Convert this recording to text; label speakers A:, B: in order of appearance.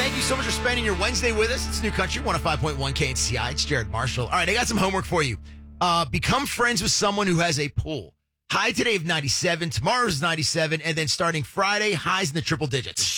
A: Thank you so much for spending your Wednesday with us. It's New Country 105.1 KNCI. It's Jared Marshall. All right, I got some homework for you. Become friends with someone who has a pool. High today of 97, tomorrow's 97, and then starting Friday, highs in the triple digits.